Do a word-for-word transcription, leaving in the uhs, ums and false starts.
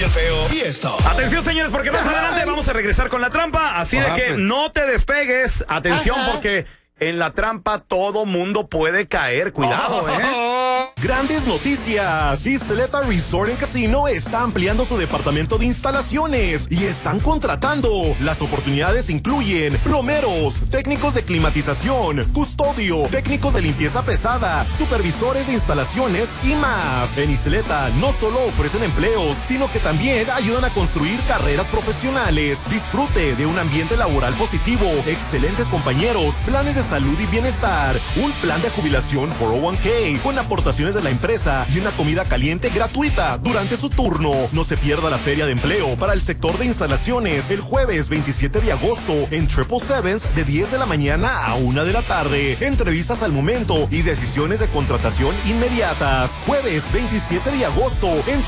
bien feo. Y esto. Atención, señores, porque más adelante vamos a regresar con la trampa. Así de que no te despegues. Atención, Ajá. porque en la trampa todo mundo puede caer. Cuidado, ¿eh? Grandes noticias. Isleta Resort and Casino está ampliando su departamento de instalaciones y están contratando. Las oportunidades incluyen plomeros, técnicos de climatización, custodio, técnicos de limpieza pesada, supervisores de instalaciones y más. En Isleta no solo ofrecen empleos, sino que también ayudan a construir carreras profesionales. Disfrute de un ambiente laboral positivo, excelentes compañeros, planes de salud y bienestar, un plan de jubilación cuatro oh uno k con aportaciones de la empresa y una comida caliente gratuita durante su turno. No se pierda la feria de empleo para el sector de instalaciones el jueves veintisiete de agosto en Triple Sevens de diez de la mañana a una de la tarde. Entrevistas al momento y decisiones de contratación inmediatas. Jueves veintisiete de agosto en